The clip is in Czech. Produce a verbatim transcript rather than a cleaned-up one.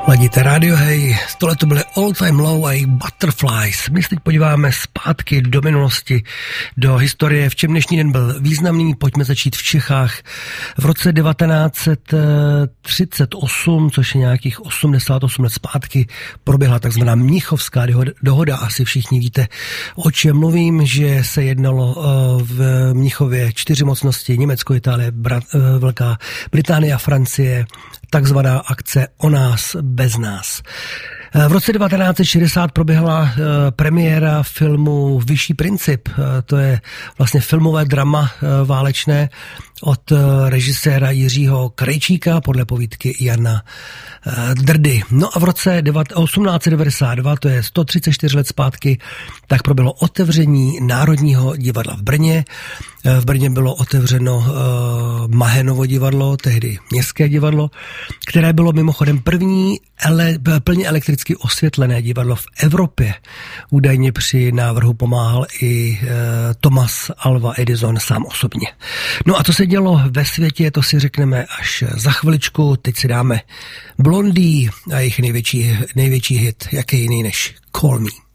Ladíte Radio Hej, tohle to byly All Time Low a jejich Butterflies. My se teď podíváme zpátky do minulosti, do historie, v čem dnešní den byl významný. Pojďme začít v Čechách. V roce devatenáct třicet osm, což je nějakých osmdesát osm let zpátky, proběhla takzvaná Mnichovská dohoda. Asi všichni víte, o čem mluvím, že se jednalo v Mnichově čtyři mocnosti, Německo, Itálie, Velká Británie a Francie, takzvaná akce O nás bez nás. V roce devatenáct šedesát proběhla premiéra filmu Vyšší princip. To je vlastně filmové drama válečné od režiséra Jiřího Krejčíka podle povídky Jana Drdy. No a v roce osmnáct devadesát dva, to je sto třicet čtyři let zpátky, tak proběhlo otevření Národního divadla v Brně. V Brně bylo otevřeno uh, Mahenovo divadlo, tehdy městské divadlo, které bylo mimochodem první ele, plně elektricky osvětlené divadlo v Evropě. Údajně při návrhu pomáhal i uh, Thomas Alva Edison sám osobně. No a co se dělo ve světě, to si řekneme až za chviličku. Teď si dáme Blondie a jejich největší, největší hit, jaký jiný než Call Me.